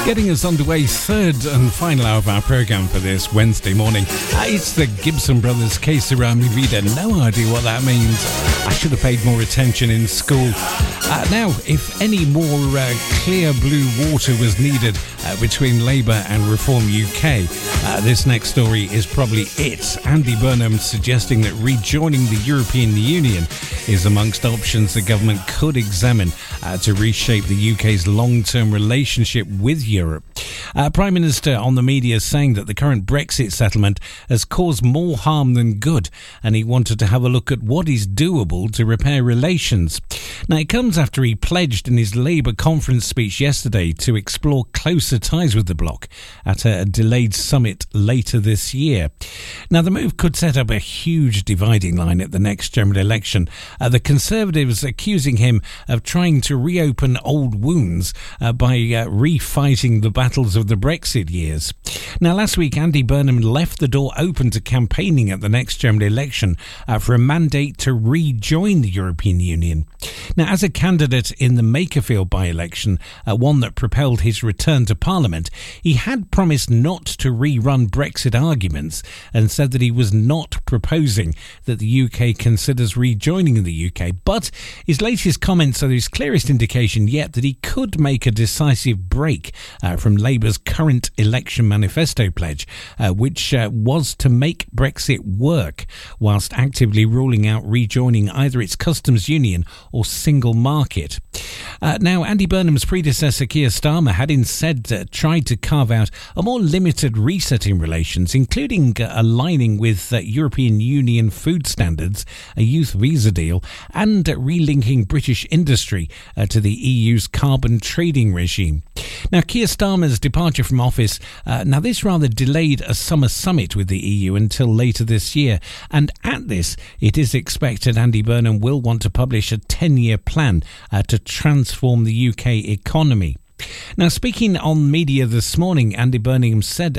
Getting us underway, third and final hour of our programme for this Wednesday morning. It's the Gibson Brothers, Que Sera Mi Vida. No idea what that means. I should have paid more attention in school. Now, if any more clear blue water was needed between Labour and Reform UK, this next story is probably it. Andy Burnham suggesting that rejoining the European Union is amongst options the government could examine to reshape the UK's long-term relationship with Europe. Prime Minister on the media saying that the current Brexit settlement has caused more harm than good, and he wanted to have a look at what is doable to repair relations. Now, it comes after he pledged in his Labour conference speech yesterday to explore closer ties with the bloc at a delayed summit later this year. Now, the move could set up a huge dividing line at the next general election. The Conservatives accusing him of trying to reopen old wounds by refighting the battles of the Brexit years. Now, last week, Andy Burnham left the door open to campaigning at the next general election for a mandate to rejoin the European Union. Now, as a candidate in the Makerfield by-election, one that propelled his return to Parliament, he had promised not to rerun Brexit arguments and said that he was not proposing that the UK considers rejoining the UK. But his latest comments are his clearest indication yet that he could make a decisive break from Labour's current election manifesto pledge, which was to make Brexit work, whilst actively ruling out rejoining either its customs union or single market. Now, Andy Burnham's predecessor Keir Starmer had instead tried to carve out a more limited reset in relations, including aligning with European Union food standards, a youth visa deal, and relinking British industry to the EU's carbon trading regime. Now, Keir Starmer's departure from office, this rather delayed a summer summit with the EU until later this year, and at this, it is expected Andy Burnham will want to publish a 10-year plan to transform the UK economy. Now, speaking on media this morning, Andy Burnham saying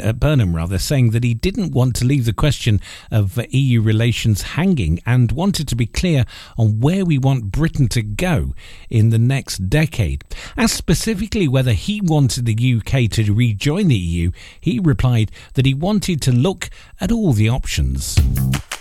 that he didn't want to leave the question of EU relations hanging and wanted to be clear on where we want Britain to go in the next decade. Asked specifically whether he wanted the UK to rejoin the EU, he replied that he wanted to look at all the options.